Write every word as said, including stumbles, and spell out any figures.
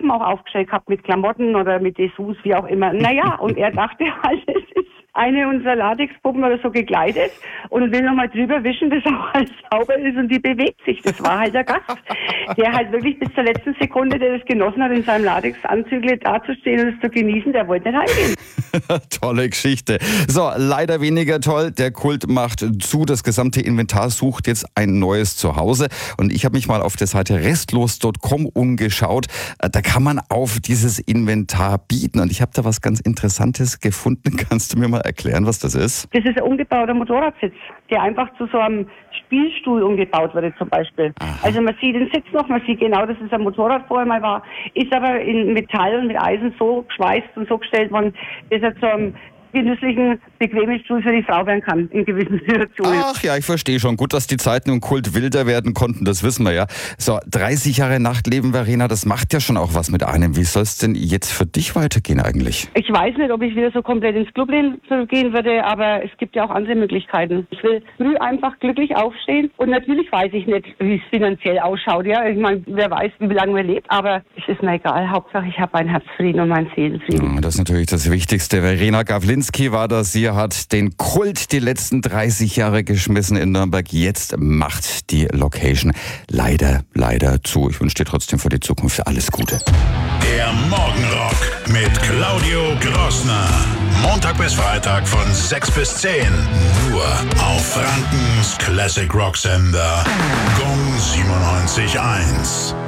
Puppen auch aufgestellt gehabt mit Klamotten oder mit Dessous, wie auch immer. Naja, und er dachte halt, es ist eine unserer Latexpuppen oder so gekleidet und will nochmal drüber wischen, dass auch alles sauber ist und die bewegt sich. Das war halt der Gast, der halt wirklich bis zur letzten Sekunde, der das genossen hat, in seinem Latexanzügle dazustehen und es zu genießen, der wollte nicht heimgehen. Tolle Geschichte. So, leider weniger toll. Der Kult macht zu. Das gesamte Inventar sucht jetzt ein neues Zuhause. Und ich habe mich mal auf der Seite restlos Punkt com umgeschaut. Da kann man auf dieses Inventar bieten. Und ich habe da was ganz Interessantes gefunden. Kannst du mir mal erklären, was das ist? Das ist ein umgebauter Motorradsitz, der einfach zu so einem Spielstuhl umgebaut wurde zum Beispiel. Aha. Also man sieht den Sitz noch, man sieht genau, dass es ein Motorrad vorher mal war, ist aber in Metall und mit Eisen so geschweißt und so gestellt worden, dass er zu einem genüsslichen, bequemen Stuhl für die Frau werden kann in gewissen Situationen. Ach ja, ich verstehe schon. Gut, dass die Zeiten im Kult wilder werden konnten, das wissen wir ja. So, dreißig Jahre Nachtleben, Verena, das macht ja schon auch was mit einem. Wie soll es denn jetzt für dich weitergehen eigentlich? Ich weiß nicht, ob ich wieder so komplett ins Clubleben zurückgehen würde, aber es gibt ja auch andere Möglichkeiten. Ich will früh einfach glücklich aufstehen und natürlich weiß ich nicht, wie es finanziell ausschaut. Ja, ich meine, wer weiß, wie lange man lebt, aber es ist mir egal. Hauptsache, ich habe meinen Herzfrieden und meinen Seelenfrieden. Ja, das ist natürlich das Wichtigste. Verena Gawlinski war das. Sie hat den Kult die letzten dreißig Jahre geschmissen in Nürnberg. Jetzt macht die Location leider, leider zu. Ich wünsche dir trotzdem für die Zukunft alles Gute. Der Morgenrock mit Claudio Grossner. Montag bis Freitag von sechs bis zehn. Nur auf Frankens Classic Rock Sender. Gong siebenundneunzig Komma eins.